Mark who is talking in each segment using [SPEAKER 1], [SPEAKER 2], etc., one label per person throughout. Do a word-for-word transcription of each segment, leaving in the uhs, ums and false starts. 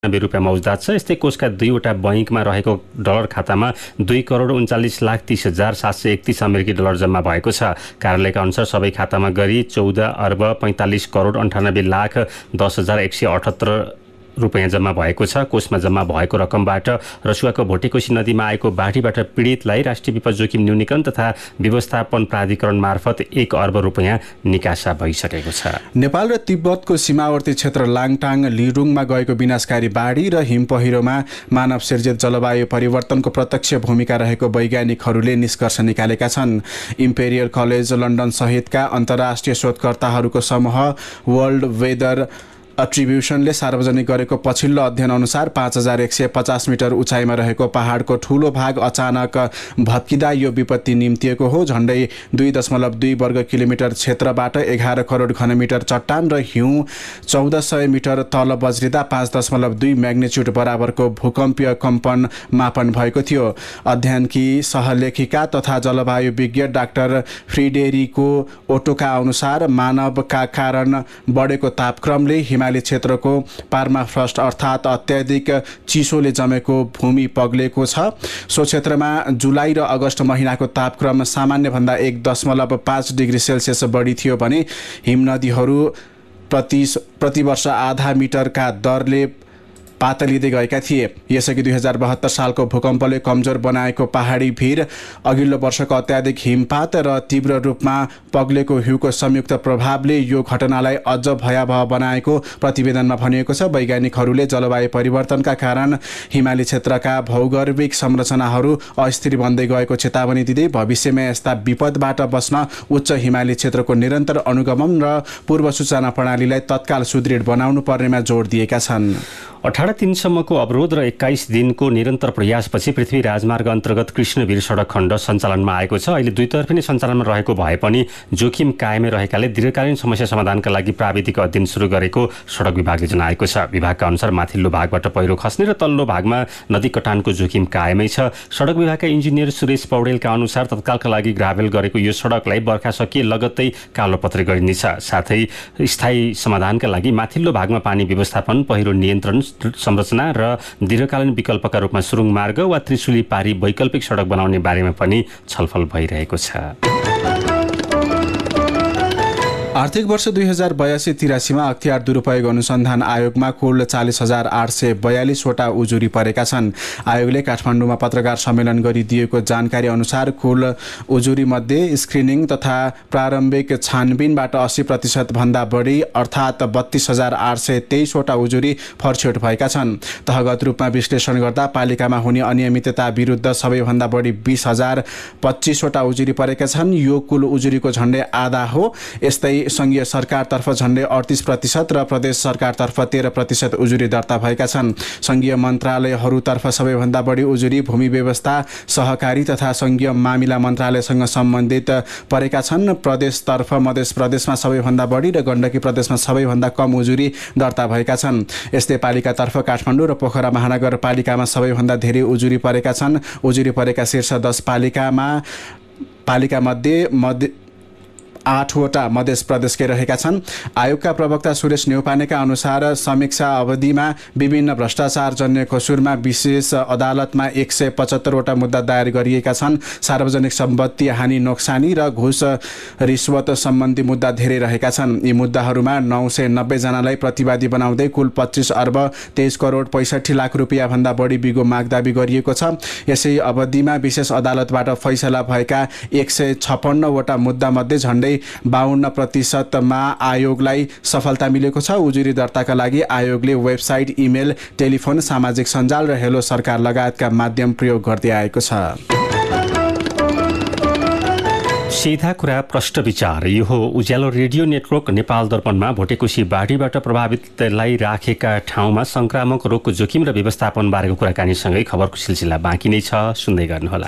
[SPEAKER 1] रुपियाँ मौजदात छ। यस्तै कोषका दुईवटा बैंकमा रहेको डलर खातामा दुई करोड उन्चालिस लाख तीस हजार सात सय एकतिस अमेरिकी डलर जम्मा भएको छ। कार्यालयका अनुसार सबै खातामा गरी चौध अर्ब पैँतालिस करोड अन्ठानब्बे लाख दस हजार एक सय अठहत्तर रुपियाँ जम्मा भएको छ। कोषमा जम्मा भएको रकमबाट रसुवाको भोटेकोशी नदीमा आएको बाढीबाट पीडितलाई राष्ट्रिय विपद जोखिम न्यूनीकरण तथा व्यवस्थापन प्राधिकरण मार्फत एक अर्ब रुपियाँ निकासा भइसकेको छ।
[SPEAKER 2] नेपाल र तिब्बतको सीमावर्ती क्षेत्र लाङटाङ लिरुङमा गएको विनाशकारी बाढी र हिमपहिरोमा मानव सिर्जित जलवायु परिवर्तनको प्रत्यक्ष भूमिका रहेको वैज्ञानिकहरूले निष्कर्ष निकालेका छन्। इम्पेरियल कलेज लन्डन सहितका अन्तर्राष्ट्रिय शोधकर्ताहरूको समूह वर्ल्ड वेदर एट्रिब्युसनले सार्वजनिक गरेको पछिल्लो अध्ययन अनुसार पाँच हजार एक सय पचास मिटर उचाइमा रहेको पहाडको ठूलो भाग अचानक भत्किँदा यो विपत्ति निम्तिएको हो। झण्डै दुई दशमलव दुई वर्ग किलोमिटर क्षेत्रबाट एघार करोड घनमिटर चट्टान र हिउँ चौध सय मिटर तल बज्रिँदा पाँच दशमलव दुई म्याग्निच्युड बराबरको भूकम्पीय कम्पन मापन भएको थियो। अध्ययनकी सहलेखिका तथा जलवायु विज्ञ डाक्टर फ्रिडेरिको ओटोका अनुसार मानवका कारण बढेको तापक्रमले हिमाली क्षेत्रको पार्माफ्रस्ट अर्थात् अत्याधिक चिसोले जमेको भूमि पग्लेको छ। सो क्षेत्रमा जुलाई र अगस्त महिनाको तापक्रम सामान्यभन्दा एक दशमलव पाँच डिग्री सेल्सियस बढी थियो भने हिमनदीहरू प्रति प्रतिवर्ष आधा मिटरका दरले पातलिँदै गएका थिए। यसअघि दुई हजार बहत्तर सालको भूकम्पले कमजोर बनाएको पहाडी भिर, अघिल्लो वर्षको अत्याधिक हिमपात र तीव्र रूपमा पग्लेको हिउँको संयुक्त प्रभावले यो घटनालाई अझ भयावह बनाएको प्रतिवेदनमा भनिएको छ। वैज्ञानिकहरूले जलवायु परिवर्तनका कारण हिमाली क्षेत्रका भौगर्भिक संरचनाहरू अस्थिर बन्दै गएको चेतावनी दिँदै भविष्यमा यस्ता विपदबाट बस्न उच्च हिमाली क्षेत्रको निरन्तर अनुगमन र पूर्व सूचना प्रणालीलाई तत्काल सुदृढ बनाउनु पर्नेमा जोड दिएका छन्।
[SPEAKER 1] अठारह दिनसम्मको अवरोध र एक्काइस दिनको निरन्तर प्रयासपछि पृथ्वी राजमार्ग अन्तर्गत कृष्णवीर सडक खण्ड सञ्चालनमा आएको छ। अहिले दुईतर्फी नै सञ्चालनमा रहेको भए पनि जोखिम कायमै रहेकाले दीर्घकालीन समस्या समाधानका लागि प्राविधिक अध्ययन सुरु गरेको सडक विभागले जनाएको छ। विभागका अनुसार माथिल्लो भागबाट पहिरो खस्ने र तल्लो भागमा नदी कटानको जोखिम कायमै छ। सडक विभागका इन्जिनियर सुरेश पौडेलका अनुसार तत्कालका लागि ग्राभेल गरेको यो सडकलाई बर्खा सकिए लगत्तै कालोपत्रे गरिनेछ। साथै स्थायी समाधानका लागि माथिल्लो भागमा पानी व्यवस्थापन, पहिरो नियन्त्रण संरचना र दीर्घकालीन विकल्पका रूपमा सुरुङ मार्ग वा त्रिशुली पारी वैकल्पिक सडक बनाउने बारेमा पनि छलफल भइरहेको छ।
[SPEAKER 2] आर्थिक वर्ष दुई हजार बयासी तिरासीमा अख्तियार दुरुपयोग अनुसन्धान आयोगमा कुल चालिस हजार आठ सय बयालिसवटा उजुरी परेका छन्। आयोगले काठमाडौँमा पत्रकार सम्मेलन गरी दिएको जानकारी अनुसार कुल उजुरी मध्ये स्क्रिनिङ तथा प्रारम्भिक छानबिनबाट अस्सी प्रतिशत भन्दा बढी अर्थात् बत्तीस हजार आठ सय तेइसवटा उजुरी फर्छ्यौट भएका छन्। तहगत रूपमा विश्लेषण गर्दा पालिकामा हुने अनियमितता विरुद्ध सबैभन्दा बढी बिस हजार पच्चिसवटा उजुरी परेका छन्। यो कुल उजुरीको झण्डै आधा हो। यस्तै संघीय सरकारतर्फ झण्डै अडतिस प्रतिशत र प्रदेश सरकारतर्फ तेह्र प्रतिशत उजुरी दर्ता भएका छन्। संघीय मन्त्रालयहरूतर्फ सबैभन्दा बढी उजुरी भूमि व्यवस्था, सहकारी तथा संघीय मामिला मन्त्रालयसँग सम्बन्धित परेका छन्। प्रदेशतर्फ मध्य प्रदेशमा सबैभन्दा बढी र गण्डकी प्रदेशमा सबैभन्दा कम उजुरी दर्ता भएका छन्। यस्तै पालिकातर्फ काठमाडौँ र पोखरा महानगरपालिकामा सबैभन्दा धेरै उजुरी परेका छन्। उजुरी परेका शीर्ष दस पालिकामा पालिका मध्ये मध्य आठवटा मध्य प्रदेशकै रहेका छन्। आयोगका प्रवक्ता सुरेश न्यौपानेका अनुसार समीक्षा अवधिमा विभिन्न भ्रष्टाचार जन्य कसुरमा विशेष अदालतमा एक सय पचहत्तरवटा मुद्दा दायर गरिएका छन्। सार्वजनिक सम्पत्ति हानि नोक्सानी र घुस रिश्वत सम्बन्धी मुद्दा धेरै रहेका छन्। यी मुद्दाहरूमा नौ सय नब्बेजनालाई प्रतिवादी बनाउँदै कुल पच्चिस अर्ब तेइस करोड पैँसठी लाख रुपियाँ भन्दा बढी बिगो मागदाबी गरिएको छ। यसै अवधिमा विशेष अदालतबाट फैसला भएका एक सय छप्पन्नवटा मुद्दा मध्ये झण्डै बाहन्न प्रतिशतमा आयोगलाई सफलता मिलेको छ। उजुरी दर्ताका लागि आयोगले वेबसाइट, इमेल, टेलिफोन, सामाजिक सञ्जाल र हेलो सरकार लगायतका माध्यम प्रयोग गर्दै आएको छ।
[SPEAKER 1] सीधा कुरा प्रष्ट विचार, यो हो उज्यालो रेडियो नेटवर्क नेपाल दर्पणमा भोटेकोशी बाढीबाट प्रभावितलाई राखेका ठाउँमा संक्रामक रोगको जोखिम र व्यवस्थापन बारेको कुराकानीसँगै खबरको सिलसिला बाँकी नै छ, सुन्दै गर्नुहोला।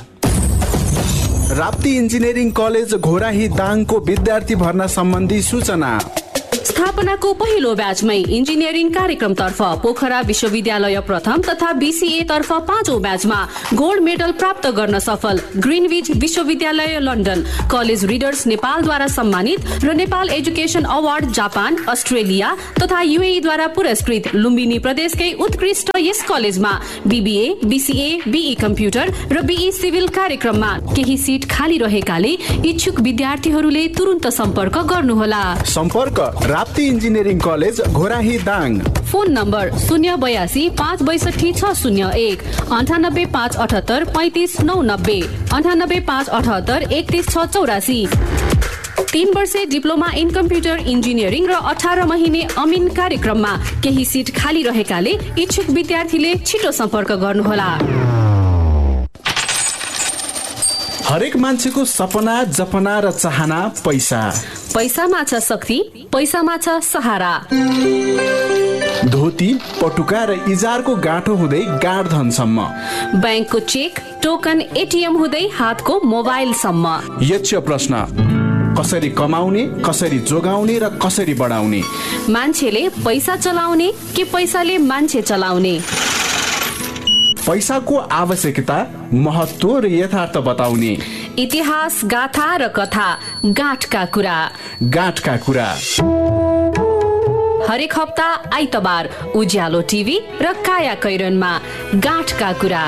[SPEAKER 2] राप्ती इन्जिनियरिङ कलेज घोराही दाङको विद्यार्थी भर्ना सम्बन्धी सूचना।
[SPEAKER 3] स्थापनाको पहिलो ब्याचमै इन्जिनियरिङ कार्यक्रमतर्फ पोखरा विश्वविद्यालय प्रथम तथा बीसीए तर्फ पाँचौं ब्याचमा गोल्ड मेडल प्राप्त गर्न सफल ग्रिनविच विश्वविद्यालय लन्डन, कलेज रिडर्स नेपालद्वारा सम्मानित र Nepal education award Japan, Australia तथा युएई द्वारा पुरस्कृत लुम्बिनी प्रदेशकै उत्कृष्ट यस कलेजमा बीबीए, बीसीए, बीई कम्प्युटर र बीई सिभिल कार्यक्रममा केही सिट खाली रहेकाले इच्छुक विद्यार्थीहरूले तुरुन्त सम्पर्क गर्नुहोला।
[SPEAKER 2] सम्पर्क Rapti engineering college Ghorahi Dang.
[SPEAKER 3] Phone number शून्य बयासी पाँच बैसठी छ शून्य एक अन्ठानब्बे पाँच अठहत्तर पैँतिस नौ नब्बे अन्ठानब्बे पाँच अठहत्तर एकतिस छ चौरासी। तीन वर्षे डिप्लोमा इन कम्प्युटर इन्जिनियरिङ र अठार महिने अमिन कार्यक्रममा केही सिट खाली रहेकाले इच्छुक विद्यार्थीले छिटो सम्पर्क गर्नुहोला।
[SPEAKER 2] हरेक मान्छेको सपना, जपना र चाहना पैसा।
[SPEAKER 3] पैसामा छ शक्ति, पैसामा छ सहारा।
[SPEAKER 2] धोती, पटुका र इजारको गाँठो हुँदै गाँड धनसम्म,
[SPEAKER 3] ब्याङ्कको चेक, टोकन, एटिएम हुँदै हातको मोबाइलसम्म। यक्ष
[SPEAKER 2] प्रश्न, कसरी कमाउने, कसरी जोगाउने र कसरी बढाउने?
[SPEAKER 3] मान्छेले पैसा चलाउने कि पैसाले मान्छे चलाउने?
[SPEAKER 2] पैसाको आवश्यकता, महत्त्व र यथार्थ बताउने।
[SPEAKER 3] इतिहास, गाथा र कथा, गाँठका कुरा।
[SPEAKER 2] गाँठका कुरा
[SPEAKER 3] हरेक हप्ता आइतबार उज्यालो टिभी र काया कैरनमा गाँठका कुरा।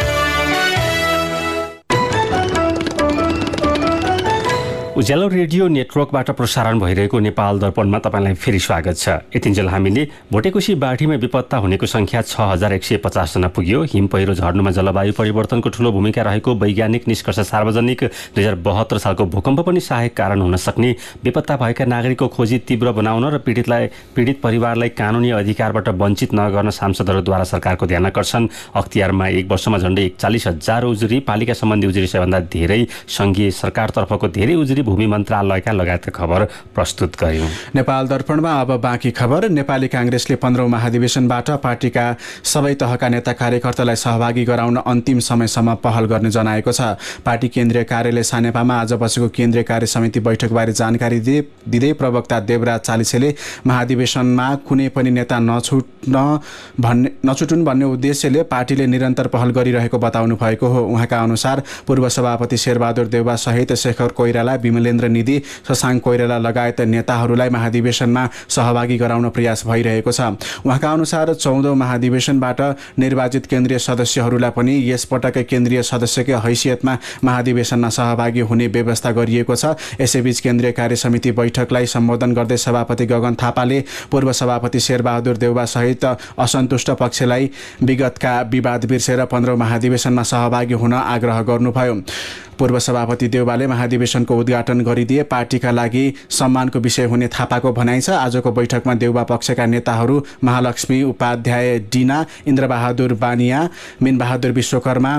[SPEAKER 1] उज्यालो रेडियो नेटवर्कबाट प्रसारण भइरहेको नेपाल दर्पणमा तपाईँलाई फेरि स्वागत छ। यतिन्जेल हामीले भोटेकोशी बाढीमा बेपत्ता हुनेको संख्या छ हजार एक सय पचासजना पुग्यो। हिम पहिरो झर्नुमा जलवायु परिवर्तनको ठूलो भूमिका रहेको वैज्ञानिक निष्कर्ष सार्वजनिक। दुई हजार बहत्तर सालको भूकम्प पनि सहायक कारण हुन सक्ने। बेपत्ता भएका नागरिकको खोजी तीव्र बनाउन र पीडितलाई पीडित परिवारलाई कानुनी अधिकारबाट वञ्चित नगर्न सांसदहरूद्वारा सरकारको ध्यान आकर्षण। अख्तियारमा एक वर्षमा झण्डै एकचालिस हजार उजुरी, पालिका सम्बन्धी उजुरी सबैभन्दा धेरै, सङ्घीय सरकारतर्फको धेरै उजुरी भूमि मन्त्रालयका लगायतका खबर प्रस्तुत गर्यौं।
[SPEAKER 2] नेपाल दर्पणमा अब बाँकी खबर। नेपाली काङ्ग्रेसले पन्ध्रौं महाधिवेशनबाट पार्टीका सबै तहका नेता कार्यकर्तालाई सहभागी गराउन अन्तिम समयसम्म पहल गर्ने जनाएको छ। पार्टी केन्द्रीय कार्यालय सानेपामा आज बसेको केन्द्रीय कार्य समिति बैठकबारे जानकारी दिँदै प्रवक्ता देवराज चालिसेले महाधिवेशनमा कुनै पनि नेता नछुट्न भन्ने नछुटुन् भन्ने उद्देश्यले पार्टीले निरन्तर पहल गरिरहेको बताउनु भएको हो। उहाँका अनुसार पूर्व सभापति शेरबहादुर देउवा सहित शेखर कोइराला, विमलेन्द्र निधि, शशाङ्क कोइराला लगायत नेताहरूलाई महाधिवेशनमा सहभागी गराउन प्रयास भइरहेको छ। उहाँका अनुसार चौधौं महाधिवेशनबाट निर्वाचित केन्द्रीय सदस्यहरूलाई पनि यसपटक केन्द्रीय सदस्यकै हैसियतमा महाधिवेशनमा सहभागी हुने व्यवस्था गरिएको छ। यसैबीच केन्द्रीय कार्य समिति बैठकलाई सम्बोधन गर्दै सभापति गगन थापाले पूर्व सभापति शेरबहादुर देउवा सहित असन्तुष्ट पक्षलाई विगतका विवाद बिर्सेर पन्ध्रौं महाधिवेशनमा सहभागी हुन आग्रह गर्नुभयो। पूर्व सभापति देउवाले महाधिवेशनको उद्घाटन गरिदिए पार्टीका लागि सम्मानको विषय हुने थापाको भनाइ छ। आजको बैठकमा देउवा पक्षका नेताहरू महालक्ष्मी उपाध्याय डिना, इन्द्रबहादुर बानिया, मिनबहादुर विश्वकर्मा,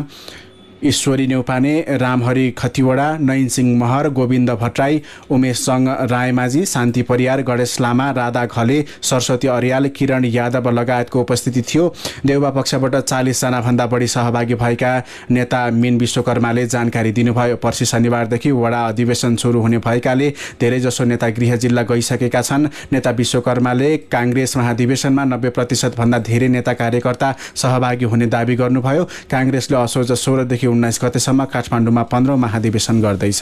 [SPEAKER 2] ईश्वरी नेउपाने, रामहरि खतिवडा, नयन सिंह महर, गोविन्द भट्टराई, उमेश सङ्ग रायमाझी, शान्ति परियार, गणेश लामा, राधा घले, सरस्वती अर्याल, किरण यादव लगायतको उपस्थिति थियो। देउवा पक्षबाट चालिसजना भन्दा बढी सहभागी भएका नेता मिन विश्वकर्माले जानकारी दिनुभयो। पर्सि शनिबारदेखि वडा अधिवेशन सुरु हुने भएकाले धेरैजसो नेता गृह जिल्ला गइसकेका छन्। नेता विश्वकर्माले काङ्ग्रेस महाधिवेशनमा नब्बे प्रतिशत भन्दा धेरै नेता कार्यकर्ता सहभागी हुने दावी गर्नुभयो। काङ्ग्रेसले असोज सोह्रदेखि उन्नाइस गतेसम्म काठमाडौँमा पन्ध्रौं महाधिवेशन गर्दैछ।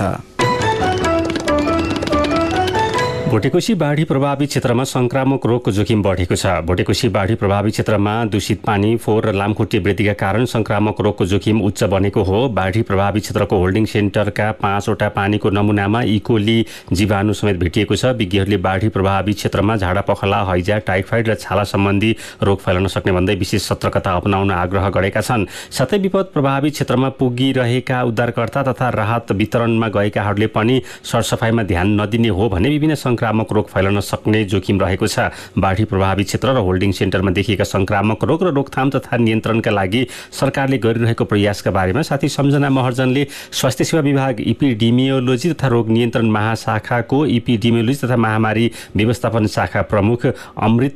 [SPEAKER 1] भोटेकोशी बाढी प्रभावित क्षेत्रमा संक्रामक रोगको जोखिम बढेको छ। भोटेकोशी बाढी प्रभावित क्षेत्रमा दूषित पानी, फोहोर र लामखुट्टे वृद्धिका कारण संक्रामक रोगको जोखिम उच्च बनेको हो। बाढी प्रभावित क्षेत्रको होल्डिङ सेन्टरका पाँचवटा पानीको नमुनामा इकोली जीवाणु समेत भेटिएको छ। विज्ञहरूले बाढी प्रभावित क्षेत्रमा झाडा पखला, हैजा, टाइफाइड र छाला सम्बन्धी रोग फैलन सक्ने भन्दै विशेष सतर्कता अपनाउन आग्रह गरेका छन्। साथै विपद प्रभावित क्षेत्रमा पुगिरहेका उद्धारकर्ता तथा राहत वितरणमा गएकाहरूले पनि सरसफाइमा ध्यान नदिने हो भने विभिन्न संक्रामक रोग फैलन सक्ने जोखिम रहेको छ। बाढी प्रभावित क्षेत्र र होल्डिङ सेन्टरमा देखिएका संक्रामक रोग र रोकथाम तथा नियन्त्रणका लागि सरकारले गरिरहेको प्रयासका बारेमा साथी सम्झना महर्जनले स्वास्थ्य सेवा विभाग इपिडेमियोलोजी तथा रोग नियन्त्रण महाशाखाको इपिडेमियोलोजी तथा महामारी व्यवस्थापन शाखा प्रमुख अमृत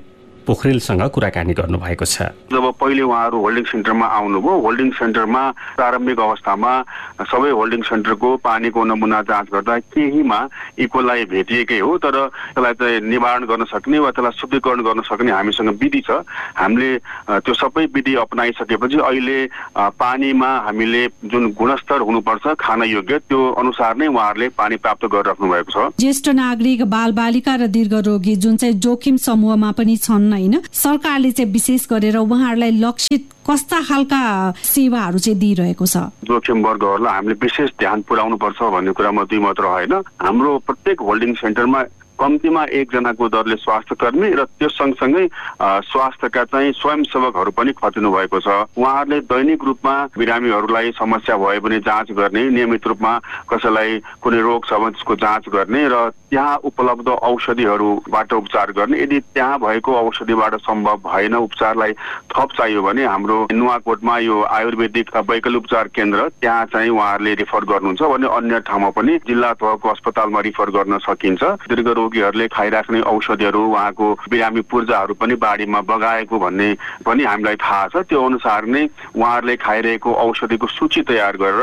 [SPEAKER 1] पोखरेलसँग कुराकानी गर्नुभएको छ।
[SPEAKER 4] जब पहिले उहाँहरू होल्डिङ सेन्टरमा आउनुभयो, होल्डिङ सेन्टरमा प्रारम्भिक अवस्थामा सबै होल्डिङ सेन्टरको पानीको नमुना जाँच गर्दा केहीमा इकोलाई भेटिएकै हो, तर त्यसलाई चाहिँ निवारण गर्न सक्ने वा त्यसलाई शुद्धिकरण गर्न सक्ने हामीसँग विधि छ। हामीले त्यो सबै विधि अपनाइसकेपछि अहिले पानीमा हामीले जुन गुणस्तर हुनुपर्छ खान योग्य त्यो अनुसार नै उहाँहरूले पानी प्राप्त गरिराख्नु भएको छ।
[SPEAKER 5] ज्येष्ठ नागरिक, बालबालिका र दीर्घरोगी जुन चाहिँ जोखिम समूहमा पनि छन् होइन, सरकारले चाहिँ विशेष गरेर उहाँहरूलाई लक्षित कस्ता खालका सेवाहरू चाहिँ दिइरहेको छ?
[SPEAKER 4] जोखिम वर्गहरूलाई हामीले विशेष ध्यान पुर्याउनु पर्छ भन्ने कुरामा दुई मत रहेन। हाम्रो प्रत्येक होल्डिङ सेन्टरमा कम्तीमा एकजनाको दरले स्वास्थ्य कर्मी र त्यो सँगसँगै स्वास्थ्यका चाहिँ स्वयंसेवकहरू पनि खटिनु भएको छ। उहाँहरूले दैनिक रूपमा बिरामीहरूलाई समस्या भयो भने जाँच गर्ने, नियमित रूपमा कसैलाई कुनै रोग छ भने त्यसको जाँच गर्ने र त्यहाँ उपलब्ध औषधिहरूबाट उपचार गर्ने। यदि त्यहाँ भएको औषधिबाट सम्भव भएन, उपचारलाई थप चाहियो भने हाम्रो नुवाकोटमा यो आयुर्वेदिक वैकल्पिक उपचार केन्द्र त्यहाँ चाहिँ उहाँहरूले रिफर गर्नुहुन्छ भने अन्य ठाउँमा पनि जिल्ला तहको अस्पतालमा रिफर गर्न सकिन्छ। दीर्घ रोगीहरूले खाइराख्ने औषधिहरू, उहाँको बिरामी पूर्जाहरू पनि बाढीमा बगाएको भन्ने पनि हामीलाई थाहा छ। त्यो अनुसार नै उहाँहरूले खाइरहेको औषधिको सूची तयार गरेर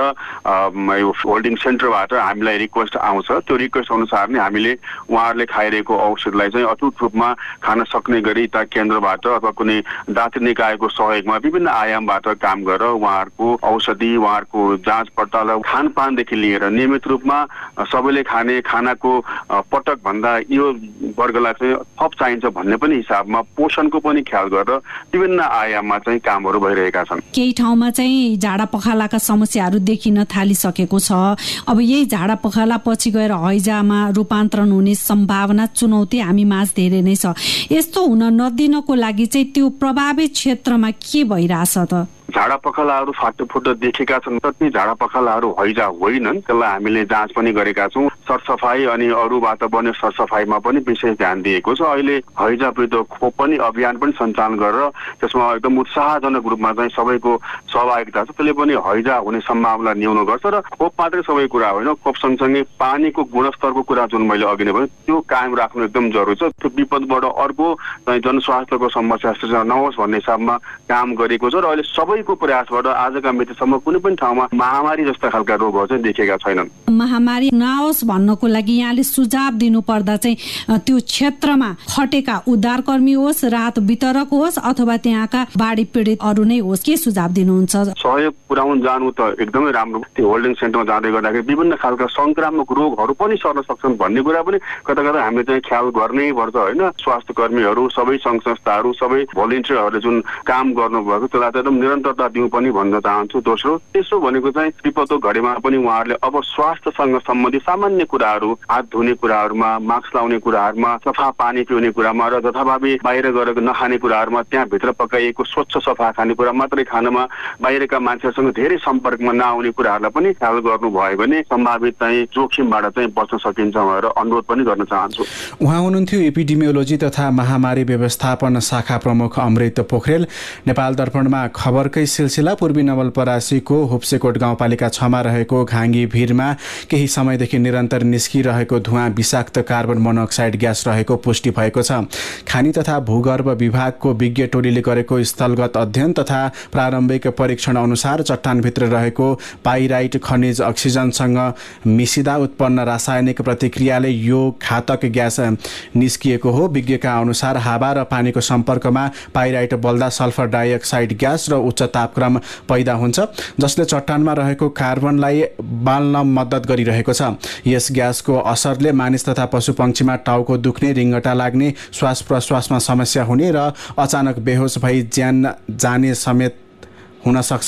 [SPEAKER 4] यो होल्डिङ सेन्टरबाट हामीलाई रिक्वेस्ट आउँछ। त्यो रिक्वेस्ट अनुसार नै हामीले उहाँहरूले खाइरहेको औषधिलाई चाहिँ अटुट रूपमा खान सक्ने गरी ता केन्द्रबाट अथवा कुनै दात्री निकायको सहयोगमा विभिन्न आयामबाट काम गरेर उहाँहरूको औषधि, उहाँहरूको जाँच पडताल, खानपानदेखि लिएर नियमित रूपमा सबैले खाने खानाको पटक भन्दा यो वर्गलाई चाहिँ थप चाहिन्छ भन्ने पनि हिसाबमा पोषणको पनि ख्याल गरेर विभिन्न आयाममा चाहिँ कामहरू भइरहेका छन्।
[SPEAKER 5] केही ठाउँमा चाहिँ झाडा पखालाका समस्याहरू देखिन थालिसकेको छ। अब यही झाडा पखाला पछि गएर हैजामा रूपान्तरण हुने सम्भावना, चुनौती हामी माझ धेरै नै छ। यस्तो हुन नदिनको लागि चाहिँ त्यो प्रभावित क्षेत्रमा के भइरहेछ त?
[SPEAKER 4] झाडा पखालाहरू फाटोफुटो देखेका छन्, ती झाडा पखालाहरू हैजा होइनन्। त्यसलाई हामीले जाँच पनि गरेका छौँ। सरसफाई अनि अरू वातावरणीय सरसफाइमा पनि विशेष ध्यान दिएको छ। अहिले हैजा विरुद्ध खोप पनि अभियान पनि सञ्चालन गरेर त्यसमा एकदम उत्साहजनक रूपमा चाहिँ सबैको सहभागिता छ। त्यसले पनि हैजा हुने सम्भावना न्यून गर्छ र खोप मात्रै सबै कुरा होइन, खोप सँगसँगै पानीको गुणस्तरको कुरा जुन मैले अघि नै भने त्यो कायम राख्नु एकदम जरुरी छ। त्यो विपदबाट अर्को चाहिँ जनस्वास्थ्यको समस्या सृजना नहोस् भन्ने हिसाबमा काम गरेको छ र अहिले सबैको प्रयासबाट आजका मितिसम्म कुनै पनि ठाउँमा महामारी जस्ता खालका रोगहरू चाहिँ देखेका छैनन्।
[SPEAKER 5] महामारी नहोस् भन्नको लागि यहाँले सुझाव दिनु पर्दा चाहिँ त्यो क्षेत्रमा खटेका उद्धारकर्मी होस्, राहत वितरक होस् अथवा त्यहाँका बाढी पीडितहरू नै होस्, के सुझाव दिनुहुन्छ?
[SPEAKER 4] सहयोग पुर्याउन जानु त एकदमै राम्रो। त्यो होल्डिङ सेन्टरमा जाँदै गर्दाखेरि विभिन्न खालका संक्रामक रोगहरू पनि सर्न सक्छन् भन्ने कुरा पनि कता कता हामीले चाहिँ ख्याल गर्नै पर्छ होइन। स्वास्थ्य कर्मीहरू, सबै सङ्घ संस्थाहरू, सबै भोलिन्टियरहरूले जुन काम गर्नुभएको त्यसलाई त एकदम निरन्तरता दिउँ पनि भन्न चाहन्छु। दोस्रो त्यसो भनेको चाहिँ विपदको घडीमा पनि उहाँहरूले अब स्वास्थ्यसँग सम्बन्धित सामान्य कुराहरू, हात धुने कुराहरूमा, मास्क लाउने कुराहरूमा, सफा पानी पिउने कुरामा र जथाभावी बाहिर गएर नखाने कुराहरूमा, त्यहाँभित्र पकाइएको स्वच्छ सफा खानेकुरा मात्रै खानमा, बाहिरका मान्छेहरूसँग धेरै सम्पर्कमा नआउने कुराहरूलाई पनि ख्याल गर्नुभयो भने सम्भावित चाहिँ जोखिमबाट चाहिँ बच्न सकिन्छ भनेर अनुरोध पनि गर्न चाहन्छु।
[SPEAKER 2] उहाँ हुनुहुन्थ्यो एपिडेमियोलोजी तथा महामारी व्यवस्थापन शाखा प्रमुख अमृत पोखरेल। नेपाल दर्पणमा खबरकै सिलसिला पूर्वी नवलपरासीको हुप्सेकोट गाउँपालिका छमा रहेको घाङ्गी भिरमा केही समयदेखि निरन्तर निस्किरहेको धुवाँ विषाक्त कार्बन मोनोक्साइड ग्यास रहेको पुष्टि भएको छ। खानी तथा भूगर्भ विभागको विज्ञ टोलीले गरेको स्थलगत अध्ययन तथा प्रारम्भिक परीक्षण अनुसार चट्टानभित्र रहेको पाइराइट खनिज अक्सिजनसँग मिसिदा उत्पन्न रासायनिक प्रतिक्रियाले यो घातक ग्यास निस्किएको हो। विज्ञका अनुसार हावा र पानीको सम्पर्कमा पाइराइट बल्दा सल्फर डाइअक्साइड ग्यास र उच्च तापक्रम पैदा हुन्छ, जसले चट्टानमा रहेको कार्बनलाई बाल्न मद्दत गरिरहेको छ। यस ग्यासको असरले मानिस तथा पशुपक्षीमा टाउको दुख्ने, रिङ्गटा लाग्ने, श्वास प्रश्वासमा समस्या हुने र अचानक बेहोस भई ज्यान जाने समेत हुन सक्छ।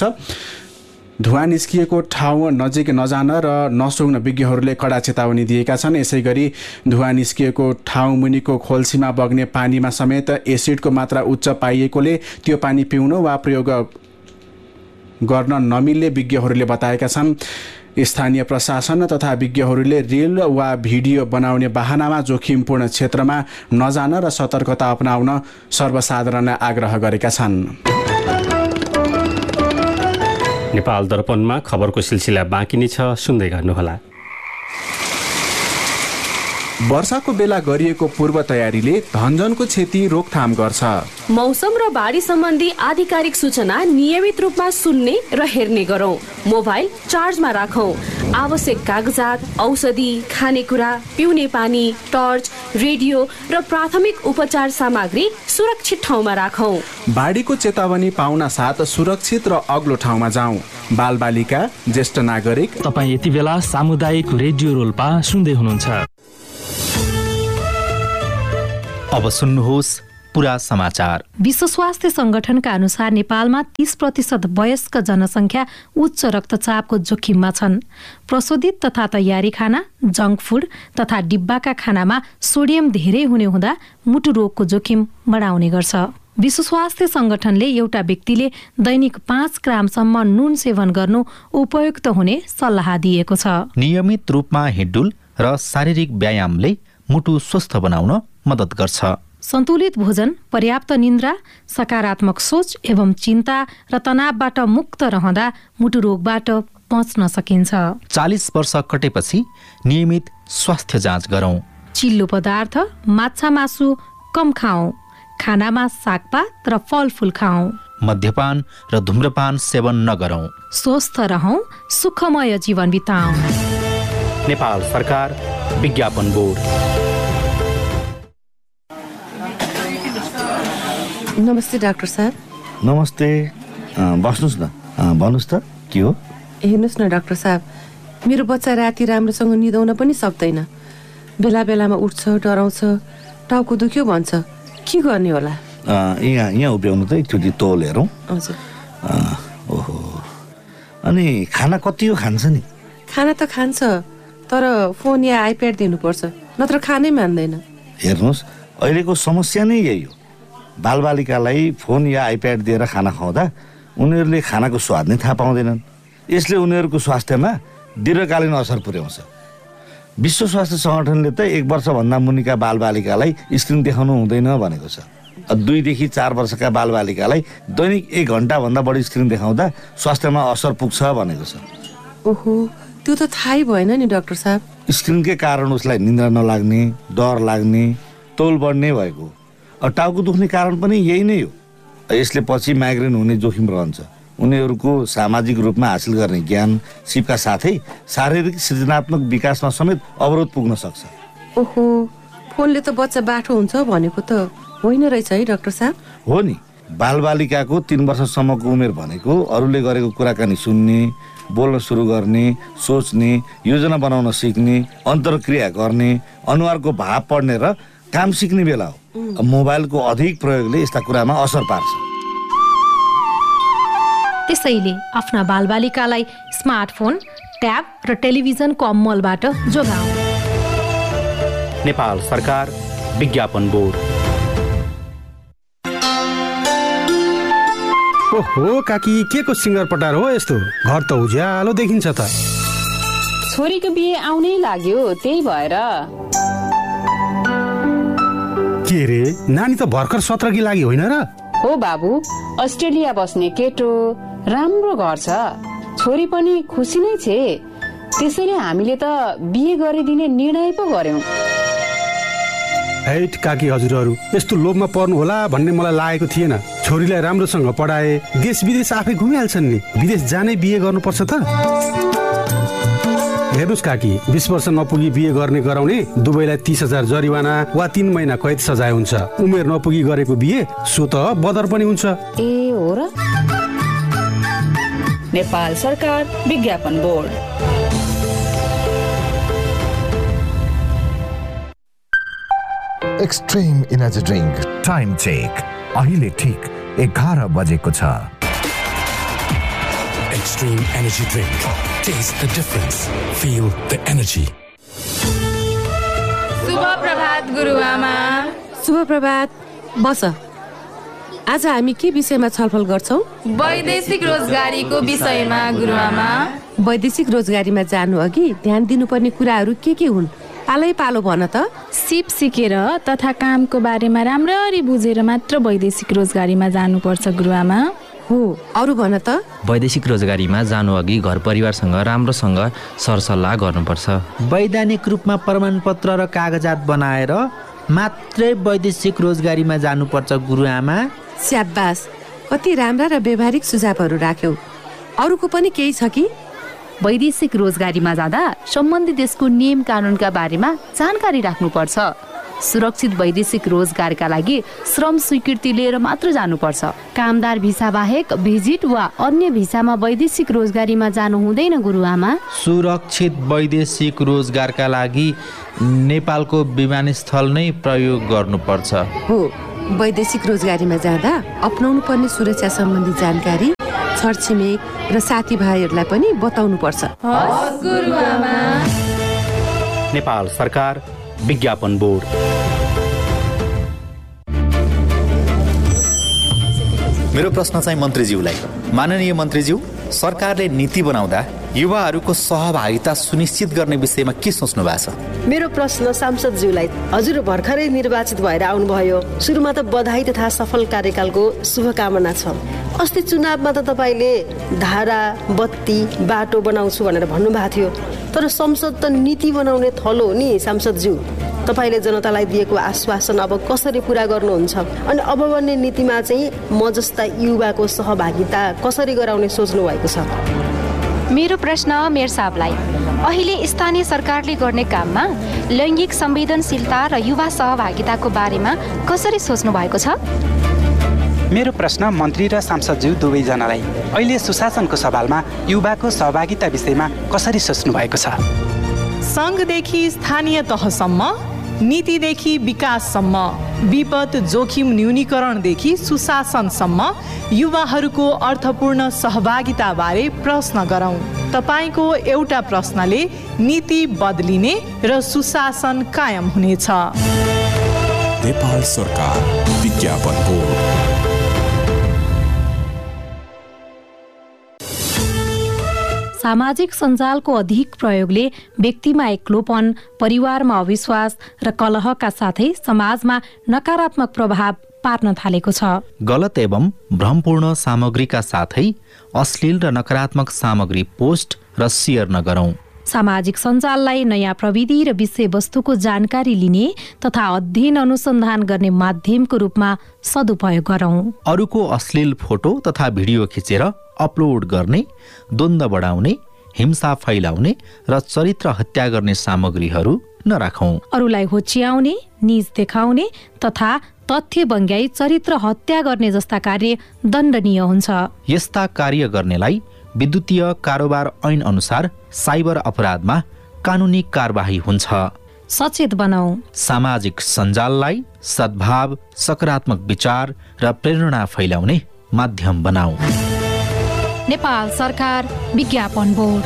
[SPEAKER 2] धुवाँ निस्किएको ठाउँ नजिक नजान र नसुङ्न विज्ञहरूले कडा चेतावनी दिएका छन्। यसै गरी धुवाँ निस्किएको ठाउँ मुनिको खोल्सीमा बग्ने पानीमा समेत एसिडको मात्रा उच्च पाइएकोले त्यो पानी पिउन वा प्रयोग गर्न नमिल्ने विज्ञहरूले बताएका छन्। स्थानीय प्रशासन तथा विज्ञहरूले रिल वा भिडियो बनाउने बहानामा जोखिमपूर्ण क्षेत्रमा नजान र सतर्कता अपनाउन सर्वसाधारणलाई आग्रह गरेका छन्।
[SPEAKER 1] नेपाल दर्पणमा खबरको सिलसिला बाँकी नै छ, सुन्दै गर्नुहोला।
[SPEAKER 2] वर्षाको बेला गरिएको पूर्व तयारीले धनजनको क्षति रोकथाम गर्छ।
[SPEAKER 3] मौसम र बाढी सम्बन्धी आधिकारिक सूचना नियमित रूपमा सुन्ने र हेर्ने गरौँ। मोबाइल चार्जमा राखौँ। आवश्यक कागजात, औषधि, खानेकुरा, पिउने पानी, टर्च, रेडियो र प्राथमिक उपचार सामग्री सुरक्षित ठाउँमा राखौँ।
[SPEAKER 2] बाढीको चेतावनी पाउन साथ सुरक्षित र अग्लो ठाउँमा जाउँ। बालबालिका, ज्येष्ठ नागरिक,
[SPEAKER 6] तपाईँ यति बेला सामुदायिक रेडियो रोल्पा सुन्दै हुनुहुन्छ।
[SPEAKER 7] अब सुन्नुहोस् पुरा समाचार।
[SPEAKER 8] विश्व स्वास्थ्य संगठनका अनुसार नेपालमा तीस प्रतिशत वयस्क जनसङ्ख्या उच्च रक्तचापको जोखिममा छन्। प्रशोधित तथा तयारी खाना, जङ्क फुड तथा डिब्बाका खानामा सोडियम धेरै हुने हुँदा मुटु रोगको जोखिम बढाउने गर्छ। विश्व स्वास्थ्य संगठनले एउटा व्यक्तिले दैनिक पाँच ग्रामसम्म नुन सेवन गर्नु उपयुक्त हुने सल्लाह दिएको छ।
[SPEAKER 7] नियमित रूपमा हिँडडुल र शारीरिक व्यायामले मुटु स्वस्थ बनाउन मद्दत गर्छ।
[SPEAKER 8] सन्तुलित भोजन, पर्याप्त निन्द्रा, सकारात्मक सोच एवं चिन्ता र तनावबाट मुक्त रहँदा मुटु रोगबाट बच्न सकिन्छ।
[SPEAKER 7] चालीस वर्ष कटेपछि नियमित स्वास्थ्य जाँच गरौँ।
[SPEAKER 8] चिल्लो पदार्थ, माछा मासु कम खाऊ। खानामा सागपात र फलफुल खाऊ।
[SPEAKER 7] मद्यपान र धूम्रपान सेवन नगरौँ।
[SPEAKER 8] स्वस्थ रहौं, सुखमय जीवन बिताऊ।
[SPEAKER 7] नेपाल सरकार, विज्ञापन बोर्ड।
[SPEAKER 9] नमस्ते डाक्टर साहब।
[SPEAKER 10] नमस्ते, बस्नुहोस् न। भन्नुहोस् त के हो?
[SPEAKER 9] हेर्नुहोस् न डाक्टर साहब, मेरो बच्चा राति राम्रोसँग निदाउन पनि सक्दैन। बेला बेलामा उठ्छ, डराउँछ, टाउको दुख्यो भन्छ। के गर्ने होला?
[SPEAKER 10] यहाँ यहाँ उभ्याउनु त एकचोटि तौल हेरौँ।
[SPEAKER 9] हजुर।
[SPEAKER 10] ओहो, अनि खाना कति हो खान्छ नि?
[SPEAKER 9] खाना त खान्छ, तर फोन या आइप्याड दिनुपर्छ, नत्र खानै मान्दैन।
[SPEAKER 10] हेर्नुहोस्, अहिलेको समस्या नै यही हो। बालबालिकालाई फोन या आइप्याड दिएर खाना खुवाउँदा उनीहरूले खानाको स्वाद नै थाहा पाउँदैनन्। यसले उनीहरूको स्वास्थ्यमा दीर्घकालीन असर पुर्याउँछ। विश्व स्वास्थ्य सङ्गठनले त एक वर्षभन्दा मुनिका बालबालिकालाई स्क्रिन देखाउनु हुँदैन भनेको छ। दुईदेखि चार वर्षका बालबालिकालाई दैनिक एक घन्टाभन्दा बढी स्क्रिन देखाउँदा स्वास्थ्यमा असर पुग्छ भनेको छ।
[SPEAKER 9] ओहो, त्यो त थाहै भएन नि डाक्टर साहब।
[SPEAKER 10] स्क्रिनकै कारण उसलाई निन्द्रा नलाग्ने, डर लाग्ने, तौल बढ्ने भएको। टाउको दुख्ने कारण पनि यही नै हो। यसले पछि माइग्रेन हुने जोखिम रहन्छ। उनीहरूको सामाजिक रूपमा हासिल गर्ने ज्ञान सिपका साथै शारीरिक सृजनात्मक विकासमा समेत अवरोध पुग्न सक्छ।
[SPEAKER 9] ओहो, फोनले त बच्चा बाठो हुन्छ भनेको त होइन रहेछ है डाक्टर साहब?
[SPEAKER 10] हो नि, बालबालिकाको तीन वर्षसम्मको उमेर भनेको अरूले गरेको कुराकानी सुन्ने, बोल्न सुरु गर्ने, सोच्ने, योजना बनाउन सिक्ने, अन्तर्क्रिया गर्ने, अनुहारको भाव पढ्ने र काम सिक्ने बेला हो। मोबाइलको अधिक प्रयोगले यस्ता कुरामा असर पार्छ।
[SPEAKER 8] त्यसैले आफ्ना बालबालिकालाई स्मार्टफोन, ट्याब र टेलिभिजनको अमलबाट जोगाऊ।
[SPEAKER 7] नेपाल सरकार, विज्ञापन बोर्ड।
[SPEAKER 11] ओहो काकी, के को सिङ्गर पटार हो यस्तो? घर त उज्यालो देखिन्छ त।
[SPEAKER 12] छोरीको बिहे आउनै लाग्यो, त्यही भएर।
[SPEAKER 11] के रे, नानी त भर्खर सत्रकी लागि होइन र?
[SPEAKER 12] हो बाबु, अस्ट्रेलिया बस्ने केटो, राम्रो घर छ, छोरी पनि खुसी नै छे। त्यसैले हामीले त बिहे गरिदिने निर्णय पो गर्यौं।
[SPEAKER 11] हैट काकी हजुरहरू, यस्तो लोभमा पर्नु होला भन्ने मलाई लागेको थिएन। छोरीलाई राम्रोसँग पढाए, देश विदेश आफै घुमिहाल्छन् नि। विदेश जाने बिहे गर्नुपर्छ त? हेर्नुहोस् काकी, बीस वर्ष नपुगी बिहे गर्ने गराउने दुवैलाई तीस हजार जरिवाना वा तीन महिना कैद सजाय हुन्छ। उमेर नपुगी गरेको बिहे सो त बदर पनि हुन्छ।
[SPEAKER 12] ए हो र? नेपाल सरकार, विज्ञापन board.
[SPEAKER 13] Extreme energy drink time check अहिले ठिक एघार बजेको छ।
[SPEAKER 14] Extreme energy drink. Taste the difference. Feel the energy.
[SPEAKER 15] शुभ प्रभात गुरुआमा।
[SPEAKER 9] शुभ प्रभात। बस, आज हामी के विषयमा छलफल गर्छौं?
[SPEAKER 15] वैदेशिक रोजगारीको विषयमा गुरुआमा।
[SPEAKER 9] वैदेशिक रोजगारीमा जानु अघि ध्यान दिनुपर्ने कुराहरू के के हुन्? पालै पालो भन त।
[SPEAKER 16] सिप सिकेर तथा कामको बारेमा राम्ररी बुझेर मात्र वैदेशिक रोजगारीमा जानुपर्छ गुरुआमा।
[SPEAKER 9] हो, अरू भन त।
[SPEAKER 16] वैदेशिक रोजगारीमा जानु अघि घर परिवारसँग राम्रोसँग सरसल्लाह गर्नुपर्छ।
[SPEAKER 7] वैधानिक रूपमा प्रमाणपत्र र कागजात बनाएर मात्रै वैदेशिक रोजगारीमा जानुपर्छ गुरुआमा।
[SPEAKER 9] स्याबास, कति राम्रा र व्यवहारिक सुझावहरू राख्यौ। अरूको पनि केही छ कि?
[SPEAKER 17] वैदेशिक रोजगारीमा जाँदा सम्बन्धित देशको नियम कानुनका बारेमा जानकारी राख्नुपर्छ। सुरक्षित वैदेशिक रोजगारका लागि श्रम स्वीकृति लिएर मात्र जानुपर्छ।
[SPEAKER 3] कामदार भिसा बाहेक भिजिट वा अन्य भिसामा वैदेशिक रोजगारीमा जानु हुँदैन गुरुआमा।
[SPEAKER 7] सुरक्षित वैदेशिक रोजगारका लागि नेपालको विमानस्थल नै प्रयोग गर्नुपर्छ।
[SPEAKER 9] हो, वैदेशिक रोजगारीमा जाँदा अपनाउनु पर्ने सुरक्षा सम्बन्धी जानकारी छरछिमेक र साथीभाइहरूलाई पनि बताउनु पर्छ।
[SPEAKER 18] नेपाल सरकार विज्ञापन बोर्ड।
[SPEAKER 7] मेरो प्रश्न चाहिँ मन्त्रीज्यूलाई। माननीय मन्त्रीज्यू, सरकारले नीति बनाउँदा युवाहरूको सहभागिता सुनिश्चित गर्ने विषयमा के सोच्नु भएको छ?
[SPEAKER 19] मेरो प्रश्न सांसदज्यूलाई। हजुर भर्खरै निर्वाचित भएर आउनुभयो। सुरुमा त बधाई तथा सफल कार्यकालको शुभकामना छ। अस्ति चुनावमा त तपाईँले धारा, बत्ती, बाटो बनाउँछु भनेर भन्नुभएको थियो। तर संसद त नीति बनाउने थलो हो नि सांसदज्यू। तपाईँले जनतालाई दिएको आश्वासन अब कसरी पुरा गर्नुहुन्छ? अनि अब बन्ने नीतिमा चाहिँ म जस्ता युवाको सहभागिता कसरी गराउने सोच्नु भएको छ?
[SPEAKER 20] मेरो प्रश्न मेयर साहबलाई। अहिले स्थानीय सरकारले गर्ने काममा लैङ्गिक संवेदनशीलता र युवा सहभागिताको बारेमा कसरी सोच्नु भएको छ?
[SPEAKER 21] मेरो प्रश्न मन्त्री र सांसदज्यू दुवैजनालाई। अहिले सुशासनको सवालमा युवाको सहभागिता विषयमा कसरी सोच्नु भएको छ?
[SPEAKER 22] सङ्घदेखि स्थानीय तहसम्म, नीतिदेखि विकाससम्म, विपद जोखिम न्यूनीकरणदेखि सुशासनसम्म युवाहरूको अर्थपूर्ण सहभागिताबारे प्रश्न गरौँ। तपाईँको एउटा प्रश्नले नीति बदलिने र सुशासन कायम हुनेछ।
[SPEAKER 14] नेपाल सरकार विज्ञापन बोर्ड।
[SPEAKER 8] सामाजिक सञ्जालको अधिक प्रयोगले व्यक्तिमा एक्लोपन, परिवारमा अविश्वास र कलहका साथै समाजमा नकारात्मक प्रभाव पार्न थालेको छ।
[SPEAKER 7] गलत एवं भ्रमपूर्ण सामग्रीका साथै अश्लील र नकारात्मक सामग्री पोस्ट र सेयर नगरौँ।
[SPEAKER 8] सामाजिक सञ्जाललाई नयाँ प्रविधि र विषयवस्तुको जानकारी लिने तथा अध्ययन अनुसन्धान गर्ने माध्यमको रूपमा सदुपयोग गरौँ।
[SPEAKER 7] अरूको अश्लील फोटो तथा भिडियो खिचेर अपलोड गर्ने, द्वन्द्व बढाउने, हिंसा फैलाउने र चरित्र हत्या गर्ने सामग्रीहरू नराखौँ।
[SPEAKER 8] अरूलाई होच्याउने, निज देखाउने तथा तथ्य बङ्ग्याई चरित्र हत्या गर्ने जस्ता कार्य दण्डनीय हुन्छ।
[SPEAKER 7] यस्ता कार्य गर्नेलाई विद्युतीय कारोबार ऐन अनुसार साइबर अपराधमा कानुनी कारबाही हुन्छ।
[SPEAKER 8] सचेत बनाऊ।
[SPEAKER 7] सामाजिक सञ्जाललाई सद्भाव, सकारात्मक विचार र प्रेरणा फैलाउने माध्यम बनाऊ।
[SPEAKER 8] नेपाल सरकार विज्ञापन बोर्ड।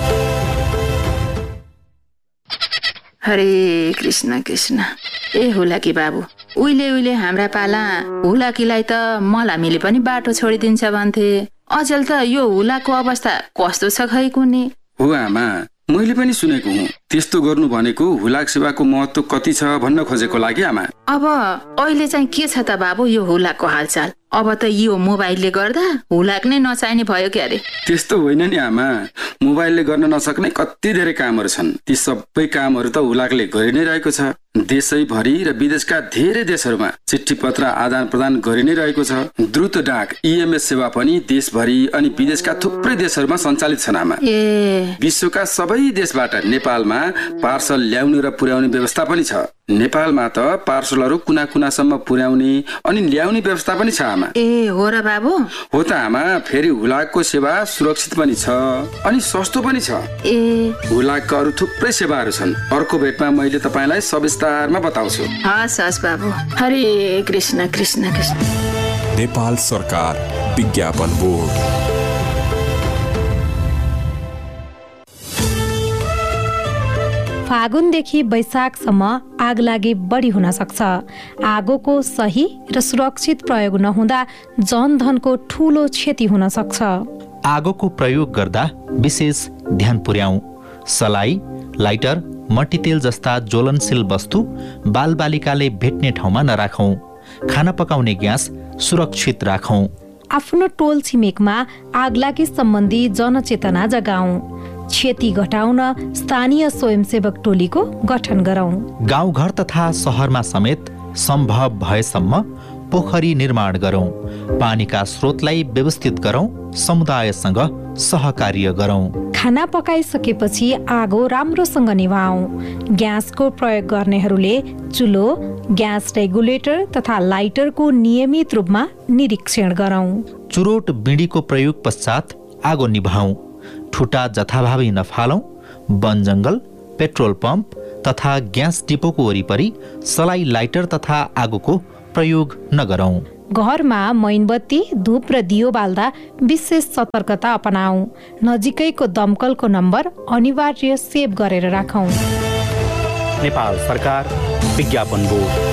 [SPEAKER 12] हरे कृष्ण कृष्ण। ए हुलाकी बाबु, उहिले उहिले हाम्रा पाला हुलाकीलाई त मलामीले पनि बाटो छोडिदिन्छ भन्थे। अचेल त यो हुलाको अवस्था कस्तो छ खै कुनी?
[SPEAKER 23] हो आमा, मैले पनि सुनेको हुँ। त्यस्तो गर्नु भनेको हुलाक सेवाको महत्व कति छ भन्न खोजेको लागि आमा।
[SPEAKER 12] अब अहिले चाहिँ के छ त बाबु यो हुलाकको हालचाल? अब त यो मोबाइलले गर्दा हुलाक नै नचाहिने भयो क्या रे?
[SPEAKER 23] त्यस्तो होइन नि आमा, मोबाइलले गर्न नसक्ने कति धेरै कामहरू छन्। ती सबै कामहरू त हुलाकले गरि नै रहेको छ। देशैभरि र विदेशका धेरै देशहरूमा चिठी पत्र आदान प्रदान गरि नै रहेको छ। द्रुत डाक ईएमएस सेवा पनि देशभरि अनि विदेशका थुप्रै देशहरूमा सञ्चालित छन् आमा।
[SPEAKER 12] ए
[SPEAKER 23] विश्वका सबै देशबाट नेपालमा पार्सल ल्याउने र पुर्याउने व्यवस्था पनि छ। नेपालमा त पार्सलहरू कुना कुनासम्म पुर्याउने अनि ल्याउने व्यवस्था पनि छ आमा।
[SPEAKER 12] ए हो र बाबु?
[SPEAKER 23] हो त आमा। फेरि हुलाकको सेवा सुरक्षित पनि छ अनि सस्तो पनि छ।
[SPEAKER 12] ए
[SPEAKER 23] हुलाकका अरू थुप्रै सेवाहरू छन्। अर्को भेटमा मैले तपाईँलाई सविस्तारमा बताउँछु।
[SPEAKER 12] हस् हस् बाबु। हरे कृष्ण कृष्ण कृष्ण।
[SPEAKER 14] नेपाल सरकार विज्ञापन बोर्ड।
[SPEAKER 8] फागुनदेखि वैशाखसम्म आगलागी बढी हुन सक्छ। आगोको सही र सुरक्षित प्रयोग नहुँदा जनधनको ठूलो क्षति हुन सक्छ।
[SPEAKER 7] आगोको प्रयोग गर्दा विशेष ध्यान पुर्याऊ। सलाई, लाइटर, मट्टीतेल जस्ता ज्वलनशील वस्तु बालबालिकाले भेट्ने ठाउँमा नराखौँ। खाना पकाउने ग्यास सुरक्षित राखौँ।
[SPEAKER 8] आफ्नो टोल छिमेकमा आगलागी सम्बन्धी जनचेतना जगाऊ। क्षति घटाउन स्थानीय स्वयंसेवक टोलीको गठन गरौँ।
[SPEAKER 7] गाउँघर तथा सहरमा समेत सम्भव भएसम्म पोखरी निर्माण गरौँ। पानीका स्रोतलाई व्यवस्थित गरौँ। समुदायसँग सहकार्य गरौँ।
[SPEAKER 8] खाना पकाइसकेपछि आगो राम्रोसँग निभाऊ। ग्यासको प्रयोग गर्नेहरूले चुलो, ग्यास रेगुलेटर तथा लाइटरको नियमित रूपमा निरीक्षण गरौँ।
[SPEAKER 7] चुरोट बिँडीको प्रयोग पश्चात आगो निभाऊ। ठुटा जथाभावी नफालौँ। वन जङ्गल, पेट्रोल पम्प तथा ग्यास डिपोको वरिपरि सलाई लाइटर तथा आगोको प्रयोग नगरौँ।
[SPEAKER 8] घरमा मैनबत्ती, धूप र दियो बाल्दा विशेष सतर्कता अपनाऊ। नजिकैको दमकलको नम्बर अनिवार्य सेभ गरेर राखौँ।
[SPEAKER 18] नेपाल सरकार विज्ञापन बोर्ड।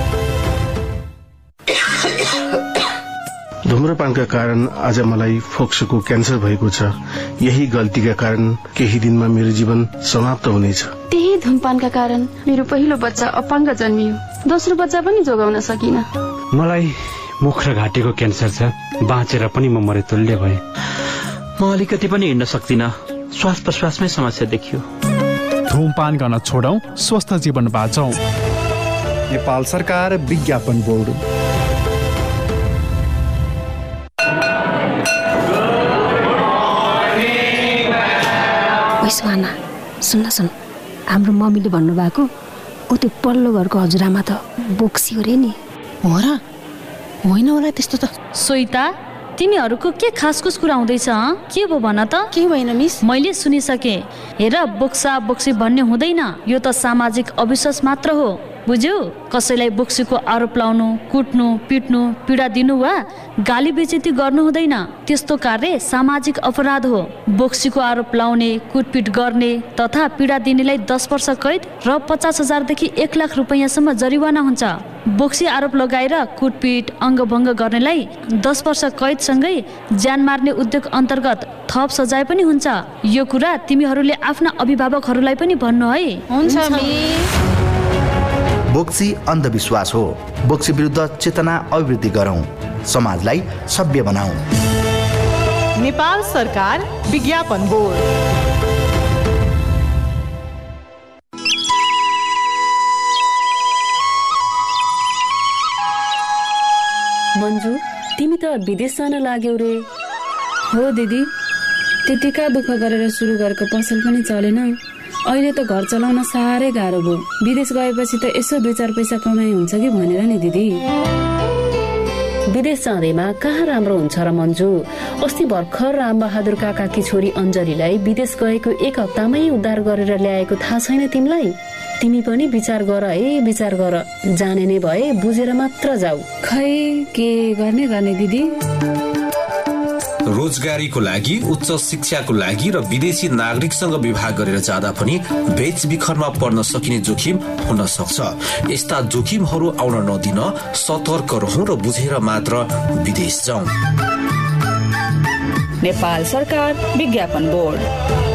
[SPEAKER 11] धुम्रपानका कारण आज मलाई फोक्सोको क्यान्सर भएको छ। यही गल्तीका कारण केही दिनमा मेरो जीवन समाप्त हुनेछ।
[SPEAKER 1] त्यही धुमपानका कारण मेरो पहिलो बच्चा अपाङ्ग जन्मियो। दोस्रो बच्चा पनि जोगाउन सकिन।
[SPEAKER 4] मलाई मुख र घाँटीको क्यान्सर छ। बाँचेर पनि म मरेतुल्य भएँ। म अलिकति पनि हिँड्न सक्दिनँ। श्वास प्रश्वासमै समस्या देखियो।
[SPEAKER 5] धूमपान गर्न छोडौं, स्वस्थ जीवन बाँचौं। नेपाल सरकार विज्ञापन बोर्ड।
[SPEAKER 24] सुहाना, सुन्न सुन, हाम्रो मम्मीले भन्नुभएको ऊ त्यो पल्लो घरको हजुरआमा त बोक्सी अरे नि।
[SPEAKER 17] हो र? होइन होला त्यस्तो त। सोइता, तिमीहरूको के खासखुस कुरा हुँदैछ? के भयो भन त?
[SPEAKER 24] के होइन मिस?
[SPEAKER 17] मैले सुनिसकेँ। हेर, बोक्सा बोक्सी भन्ने हुँदैन। यो त सामाजिक अविश्वास मात्र हो, बुझ्यौ? कसैलाई बोक्सीको आरोप लाउनु, कुट्नु, पिट्नु, पीडा दिनु वा गाली बेइज्जती गर्नु हुँदैन। त्यस्तो कार्य सामाजिक अपराध हो। बोक्सीको आरोप लाउने, कुटपिट गर्ने तथा पीडा दिनेलाई दस वर्ष कैद र पचास हजारदेखि एक लाख रुपियाँसम्म जरिवाना हुन्छ। बोक्सी आरोप लगाएर कुटपिट, अङ्गभङ्ग गर्नेलाई दस वर्ष कैदसँगै ज्यान मार्ने उद्योग अन्तर्गत थप सजाय पनि हुन्छ। यो कुरा तिमीहरूले आफ्ना अभिभावकहरूलाई पनि भन्नु है।
[SPEAKER 24] हुन्छ मिस।
[SPEAKER 25] बोक्सी अन्धविश्वास हो। बोक्सी विरुद्ध चेतना अभिवृद्धि गरौँ। समाजलाई सभ्य बनाऊ।
[SPEAKER 22] नेपाल सरकार विज्ञापन बोर्ड।
[SPEAKER 3] मन्जु, तिमी त विदेश जान लाग्यौ रे। हो दिदी, त्यतिका दुःख गरेर सुरु गरेको पसल पनि चलेन। अहिले त घर चलाउन साह्रै गाह्रो भयो। विदेश गएपछि त यसो दुई चार पैसा कमाइ हुन्छ कि भनेर नि दिदी। विदेश जाँदैमा कहाँ राम्रो हुन्छ र मन्जु? अस्ति भर्खर रामबहादुर काकाकी छोरी अञ्जलीलाई विदेश गएको एक हप्तामै उद्धार गरेर ल्याएको थाहा छैन तिमीलाई? तिमी पनि विचार गर है, विचार गर। जाने नै भए बुझेर मात्र जाऊ। खै के गर्ने गर्ने दिदी?
[SPEAKER 26] रोजगारीको लागि, उच्च शिक्षाको लागि र विदेशी नागरिकसँग विवाह गरेर जाँदा पनि बेचबिखरमा पर्न सकिने जोखिम हुन सक्छ। यस्ता जोखिमहरू आउन नदिन सतर्क रहौं र बुझेर मात्र विदेश जाउँ।
[SPEAKER 3] नेपाल सरकार विज्ञापन बोर्ड।